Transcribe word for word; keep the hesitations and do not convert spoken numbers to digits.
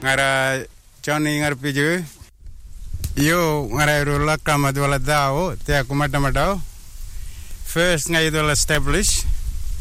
ngara Johnny ngar piju yo ngara rula kama dwala dao te aku mata matao first ngai dwala establish